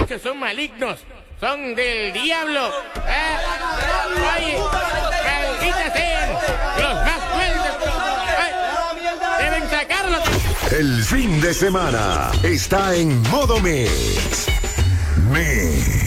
muchachos son malignos, son del diablo. Oye, malditas sean, los más fuertes. Deben sacarlos. El fin de semana está en modo Mix.